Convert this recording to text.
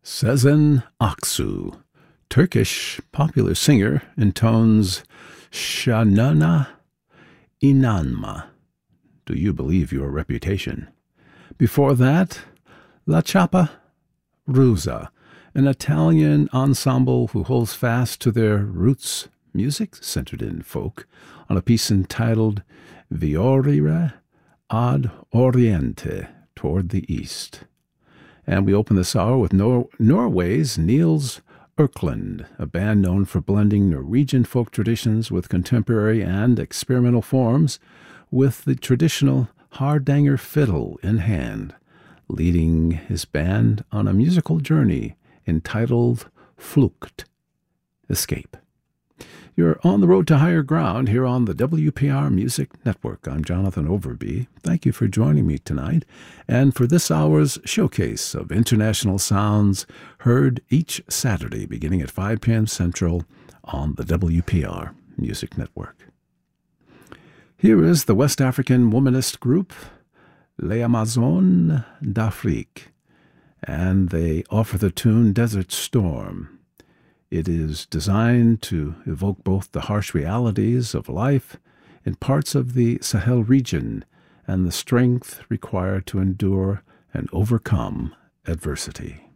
Sezen Aksu, Turkish popular singer, intones Şanına inanma. Do you believe your reputation? Before that, La Chapa Rusa, an Italian ensemble who holds fast to their roots music centered in folk, on a piece entitled Viorire ad Oriente, toward the east. And we open this hour with Norway's Niels Erkland, a band known for blending Norwegian folk traditions with contemporary and experimental forms, with the traditional Hardanger fiddle in hand, leading his band on a musical journey entitled Flucht, Escape. You're on the road to higher ground here on the WPR Music Network. I'm Jonathan Overby. Thank you for joining me tonight and for this hour's showcase of international sounds heard each Saturday beginning at 5 p.m. Central on the WPR Music Network. Here is the West African womanist group Les Amazones d'Afrique, and they offer the tune Desert Storm. It is designed to evoke both the harsh realities of life in parts of the Sahel region and the strength required to endure and overcome adversity.